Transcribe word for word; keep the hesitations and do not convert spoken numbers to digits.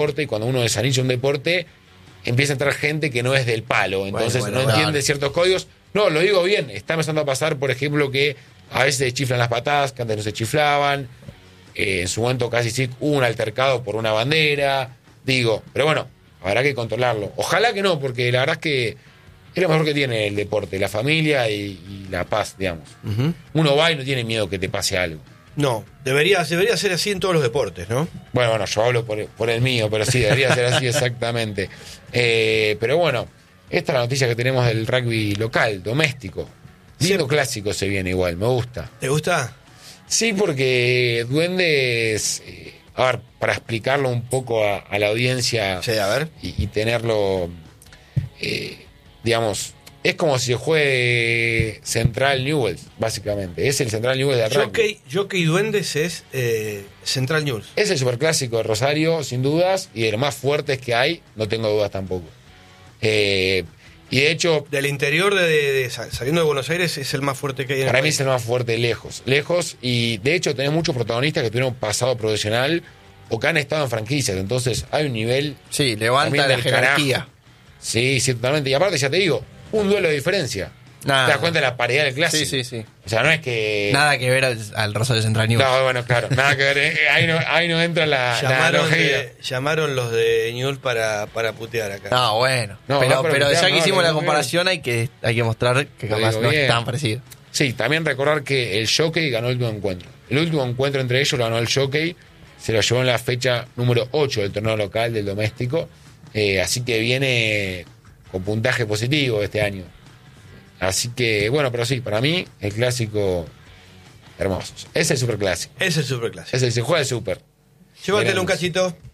deporte, y cuando uno desanilla un deporte, empieza a entrar gente que no es del palo, entonces bueno, bueno, no claro. entiende ciertos códigos. No, lo digo bien, está empezando a pasar, por ejemplo, que a veces se chiflan las patadas, que antes no se chiflaban. Eh, en su momento casi sí hubo un altercado por una bandera. Digo, pero bueno, habrá que controlarlo. Ojalá que no, porque la verdad es que es lo mejor que tiene el deporte, la familia y, y la paz, digamos. Uh-huh. Uno va y no tiene miedo que te pase algo. No, debería, debería ser así en todos los deportes, ¿no? Bueno, bueno, yo hablo por, por el mío, pero sí, debería ser así exactamente. Eh, pero bueno, esta es la noticia que tenemos del rugby local, doméstico. Lindo Sí. clásico se viene igual, me gusta. ¿Te gusta? Sí, porque Duendes, eh, a ver, para explicarlo un poco a, a la audiencia Sí, a ver. y, y tenerlo, eh, digamos, es como si juegue Central Newell's, básicamente. Es el Central Newell's del rugby. Jockey, Jockey Duendes es eh, Central News. Es el superclásico de Rosario, sin dudas, y de los más fuertes que hay, no tengo dudas tampoco. Eh, y de hecho, Del interior, de, de- de- saliendo de Buenos Aires, es el más fuerte que hay en para el mí país. es el más fuerte lejos. Lejos, y de hecho tenés muchos protagonistas que tuvieron pasado profesional o que han estado en franquicias, entonces hay un nivel... Sí, levanta también la del jerarquía. carajo. Sí, sí, totalmente. Y aparte, ya te digo, un duelo de diferencia. Nada. Te das cuenta de la paridad del clásico. Sí, sí, sí. O sea, no es que... Nada que ver al, al Rosario Central News. No, bueno, claro, nada que ver. eh, Ahí no, ahí no entra la, la Llamaron, analogía. de- llamaron los de Newell para, para putear acá. No, bueno. No, pero no, pero pero ya ya no, que hicimos lo la digo comparación, hay que, hay que mostrar que Lo capaz digo no bien. es tan parecido. Sí, también recordar que el Jockey ganó el último encuentro. El último encuentro entre ellos lo ganó el Jockey, se lo llevó en la fecha número ocho del torneo local del doméstico, eh, así que viene con puntaje positivo este año. Así que, bueno, pero sí, para mí el clásico hermoso. Es el superclásico. Es el superclásico. Es el se juega el super. Llévatelo un Veremos. cachito.